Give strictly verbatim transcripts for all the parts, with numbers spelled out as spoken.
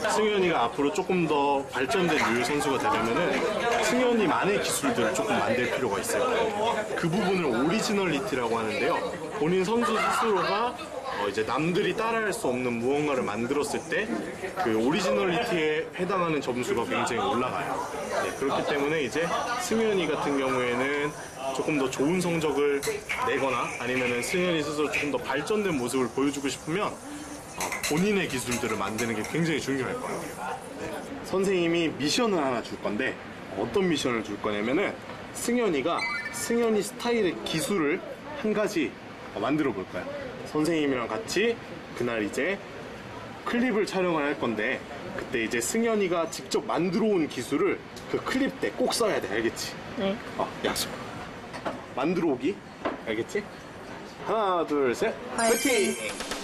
승현이가 앞으로 조금 더 발전된 유효 선수가 되려면은 승현이만의 기술들을 조금 만들 필요가 있어요. 그 부분을 오리지널리티라고 하는데요. 본인 선수 스스로가 어 이제 남들이 따라할 수 없는 무언가를 만들었을 때 그 오리지널리티에 해당하는 점수가 굉장히 올라가요. 네, 그렇기 때문에 이제 승현이 같은 경우에는 조금 더 좋은 성적을 내거나 아니면은 승현이 스스로 조금 더 발전된 모습을 보여주고 싶으면 어, 본인의 기술들을 만드는 게 굉장히 중요할 거예요. 네. 선생님이 미션을 하나 줄 건데 어떤 미션을 줄 거냐면은 승현이가 승현이 스타일의 기술을 한 가지 만들어 볼까요? 선생님이랑 같이 그날 이제 클립을 촬영을 할 건데 그때 이제 승현이가 직접 만들어 온 기술을 그 클립 때 꼭 써야 돼. 알겠지? 네. 어, 약속. 만들어 오기. 알겠지? 하나, 둘, 셋. 화이팅!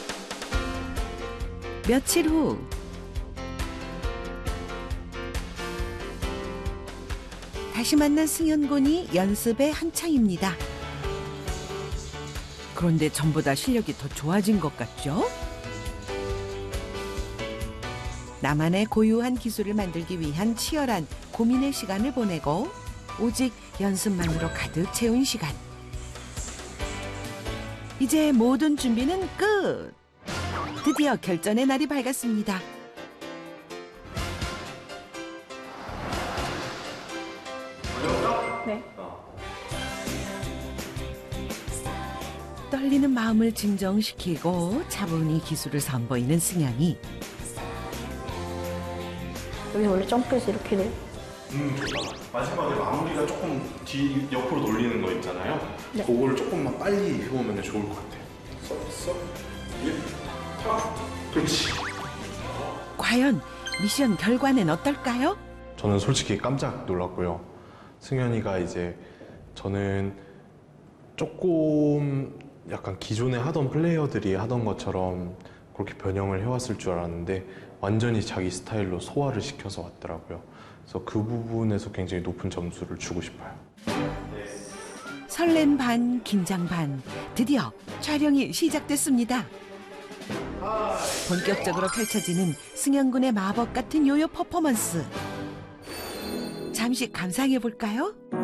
며칠 후 다시 만난 승현군이 연습에 한창입니다. 그런데 전보다 실력이 더 좋아진 것 같죠? 나만의 고유한 기술을 만들기 위한 치열한 고민의 시간을 보내고 오직 연습만으로 가득 채운 시간. 이제 모든 준비는 끝! 드디어 결전의 날이 밝았습니다. 네. 떨리는 마음을 진정시키고 차분히 기술을 선보이는 승현이. 여기 원래 점프해서 이렇게 돼요? 음, 좋다. 마지막에 마무리가 조금 뒤 옆으로 돌리는 거 있잖아요. 네. 그거를 조금만 빨리 해보면 좋을 것 같아요. 써, 써, 예, 타. 그렇지. 과연 미션 결과는 어떨까요? 저는 솔직히 깜짝 놀랐고요. 승현이가 이제 저는 조금 약간 기존에 하던 플레이어들이 하던 것처럼 그렇게 변형을 해왔을 줄 알았는데 완전히 자기 스타일로 소화를 시켜서 왔더라고요. 그래서 그 부분에서 굉장히 높은 점수를 주고 싶어요. 설렘 반, 긴장 반. 드디어 촬영이 시작됐습니다. 본격적으로 펼쳐지는 승현군의 마법 같은 요요 퍼포먼스. 잠시 감상해 볼까요?